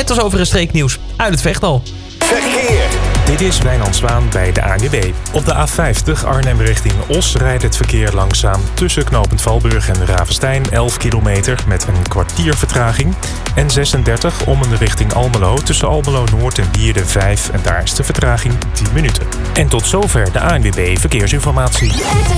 Net als over een streeknieuws uit het Veghtal. Verkeer. Dit is Wijnand Zwaan bij de ANWB. Op de A50 Arnhem richting Os rijdt het verkeer langzaam tussen knooppunt Valburg en Ravenstein 11 kilometer met een kwartier vertraging. En 36 Ommen richting Almelo tussen Almelo Noord en Wierde 5 en daar is de vertraging 10 minuten. En tot zover de ANWB Verkeersinformatie.